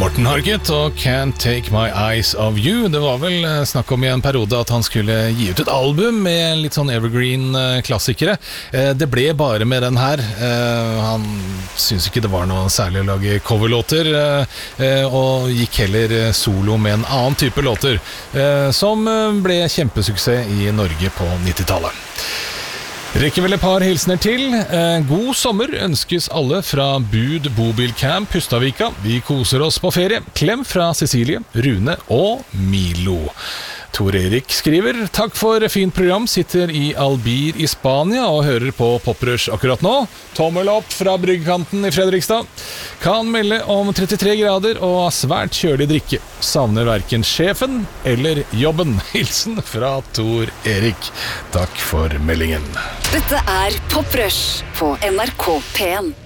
Morten Harket og Can't Take My Eyes Off You. Det var vel snakk om i en periode at han skulle gi ut et album med litt sånn evergreen klassikere. Det ble bare med den her. Han syntes ikke det var noe særlig å lage coverlåter, og gikk heller solo med en annen type låter, som ble kjempesuksess i Norge på 90-tallet. Rekker vel et par hilsener til. God sommer ønskes alle fra Bud Bobilcamp Pustavika. Vi koser oss på ferie. Klem fra Cecilie, Rune og Milo. Tor Erik skriver: takk for fint program, sitter i Albir i Spania og hører på Poprush akkurat nå. Tommel opp fra bryggekanten i Fredrikstad. Kan melde om 33 grader og svært kjølig drikke. Savner hverken sjefen eller jobben. Hilsen fra Tor Erik. Takk for meldingen. Dette er Poprush på NRK P1.